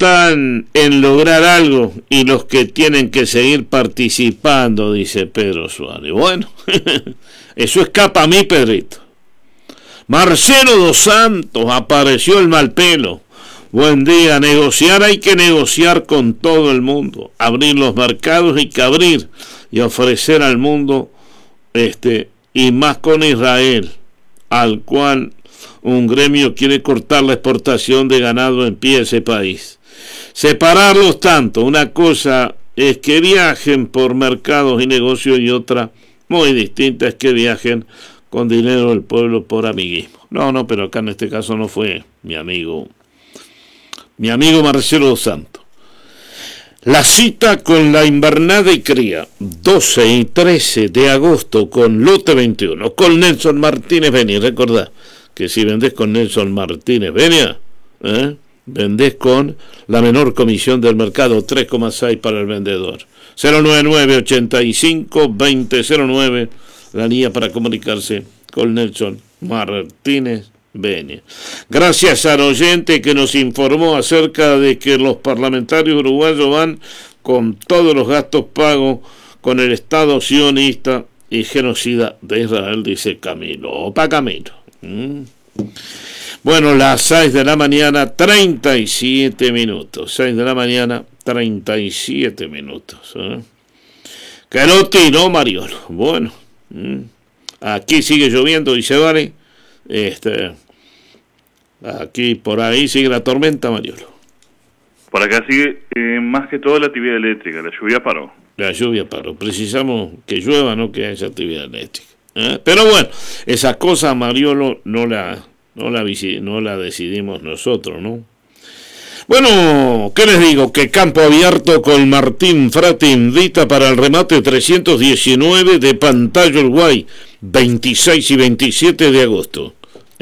están en lograr algo y los que tienen que seguir participando, dice Pedro Suárez. Bueno, eso escapa a mí, Pedrito. Marcelo dos Santos, apareció el mal pelo. Buen día, negociar hay que negociar con todo el mundo, abrir los mercados hay que abrir y ofrecer al mundo, y más con Israel, al cual un gremio quiere cortar la exportación de ganado en pie a ese país. Separarlos tanto, una cosa es que viajen por mercados y negocios y otra muy distinta es que viajen con dinero del pueblo por amiguismo. No, pero acá en este caso no fue mi amigo Marcelo dos Santos. La cita con la invernada y cría, 12 y 13 de agosto con Lote 21, con Nelson Martínez Benia. Recordá que si vendés con Nelson Martínez Benia, vendés con la menor comisión del mercado, 3,6 para el vendedor. 099-85-2009, la línea para comunicarse con Nelson Martínez Benia. Gracias al oyente que nos informó acerca de que los parlamentarios uruguayos van con todos los gastos pagos con el Estado sionista y genocida de Israel, dice Camilo. Opa, Camilo. Bueno, las 6 de la mañana, 37 minutos. 6 de la mañana, 37 minutos. Que no tiró Mariolo. Bueno, aquí sigue lloviendo y se vale. Aquí por ahí sigue la tormenta, Mariolo. Por acá sigue más que todo la actividad eléctrica. La lluvia paró. La lluvia paró. Precisamos que llueva, no que haya actividad eléctrica. Pero bueno, esa cosa, Mariolo, no la decidimos nosotros, ¿no? Bueno, ¿qué les digo? Que Campo Abierto con Martín Frati invita para el remate 319 de Pantalla Uruguay, 26 y 27 de agosto.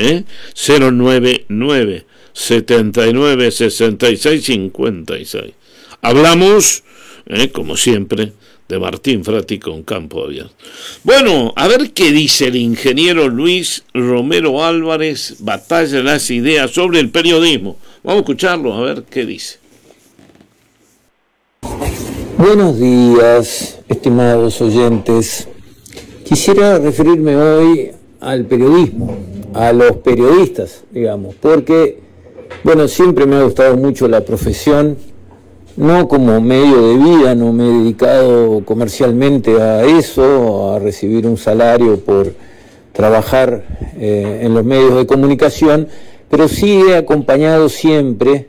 099 79 66 56. Hablamos, como siempre, de Martín Frati con Campo Abierto. Bueno, a ver qué dice el ingeniero Luis Romero Álvarez, batalla las ideas sobre el periodismo. Vamos a escucharlo, a ver qué dice. Buenos días, estimados oyentes. Quisiera referirme hoy al periodismo, a los periodistas, digamos, porque, bueno, siempre me ha gustado mucho la profesión. No como medio de vida, no me he dedicado comercialmente a eso, a recibir un salario por trabajar en los medios de comunicación, pero sí he acompañado siempre,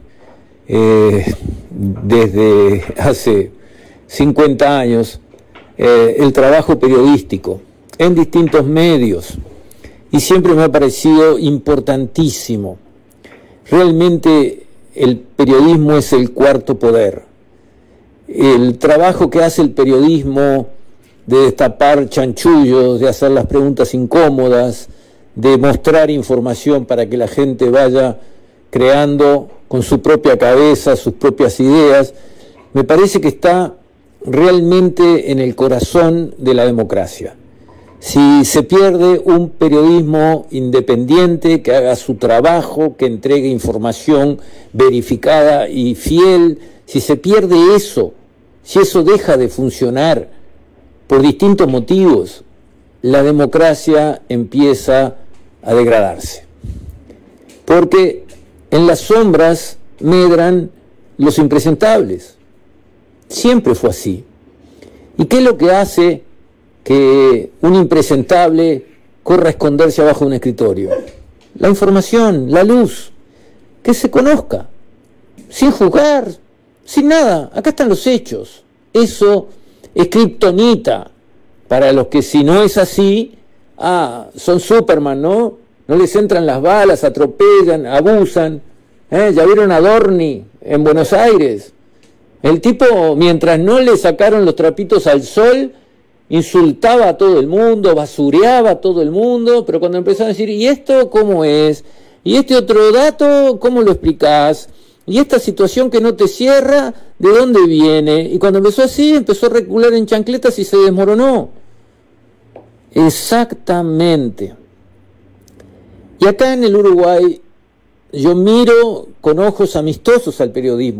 desde hace 50 años, el trabajo periodístico en distintos medios, y siempre me ha parecido importantísimo. Realmente el periodismo es el cuarto poder. El trabajo que hace el periodismo de destapar chanchullos, de hacer las preguntas incómodas, de mostrar información para que la gente vaya creando con su propia cabeza sus propias ideas, me parece que está realmente en el corazón de la democracia. Si se pierde un periodismo independiente que haga su trabajo, que entregue información verificada y fiel, si se pierde eso, si eso deja de funcionar por distintos motivos, la democracia empieza a degradarse. Porque en las sombras medran los impresentables. Siempre fue así. ¿Y qué es lo que hace que un impresentable corra a esconderse abajo de un escritorio? La información, la luz, que se conozca, sin juzgar, sin nada. Acá están los hechos. Eso es kriptonita para los que, si no es así, son Superman, ¿no? No les entran las balas, atropellan, abusan. Ya vieron a Dorni en Buenos Aires. El tipo, mientras no le sacaron los trapitos al sol, insultaba a todo el mundo, basureaba a todo el mundo, pero cuando empezaron a decir, ¿y esto cómo es? ¿Y este otro dato cómo lo explicás? ¿Y esta situación que no te cierra, de dónde viene? Y cuando empezó así, empezó a recular en chancletas y se desmoronó. Exactamente. Y acá en el Uruguay, yo miro con ojos amistosos al periodismo.